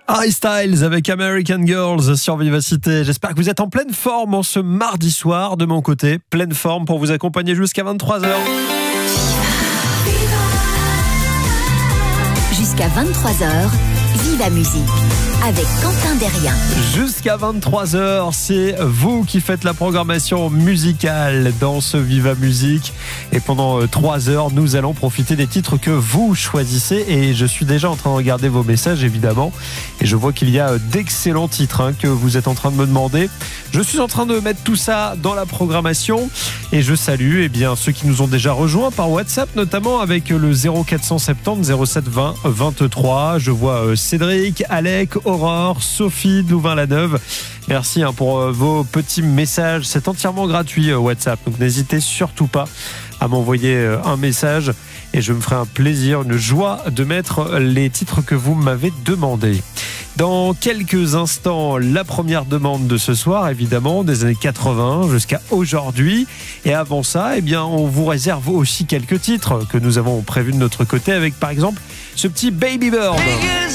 Harry Styles avec American Girls sur Vivacité. J'espère que vous êtes en pleine forme en ce mardi soir. De mon côté, pleine forme pour vous accompagner jusqu'à 23h. Jusqu'à 23h, Viva Musique avec Quentin Derrien. Jusqu'à 23h, c'est vous qui faites la programmation musicale dans ce Viva Musique. Et pendant 3 heures, nous allons profiter des titres que vous choisissez. Et je suis déjà en train de regarder vos messages, évidemment. Et je vois qu'il y a d'excellents titres que vous êtes en train de me demander. Je suis en train de mettre tout ça dans la programmation. Et je salue ceux qui nous ont déjà rejoints par WhatsApp, notamment avec le 0470 07 20 23. Je vois Cédric, Alec, Aurore, Sophie de Louvain-la-Neuve. Merci pour vos petits messages. C'est entièrement gratuit WhatsApp. Donc n'hésitez surtout pas à m'envoyer un message. Et je me ferai un plaisir, une joie de mettre les titres que vous m'avez demandé. Dans quelques instants, la première demande de ce soir, évidemment, des années 80 jusqu'à aujourd'hui. Et avant ça, on vous réserve aussi quelques titres que nous avons prévus de notre côté avec, par exemple, ce petit Baby Bird.